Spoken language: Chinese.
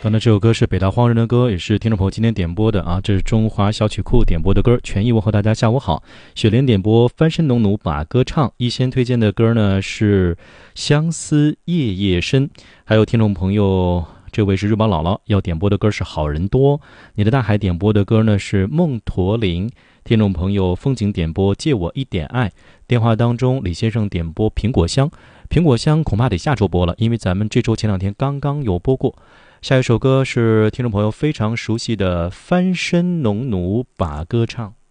刚才这首歌是北大荒人的歌，也是听众朋友今天点播的啊，这是中华小曲库点播的歌。权益问候大家下午好，雪莲点播翻身农奴把歌唱，一先推荐的歌呢是相思夜夜深，还有听众朋友这位是日宝姥姥要点播的歌是好人多，你的大海点播的歌呢是梦驼铃，听众朋友风景点播借我一点爱，电话当中李先生点播苹果香，苹果香恐怕得下周播了，因为咱们这周前2天刚刚有播过。下一首歌是听众朋友非常熟悉的翻身农奴把歌唱。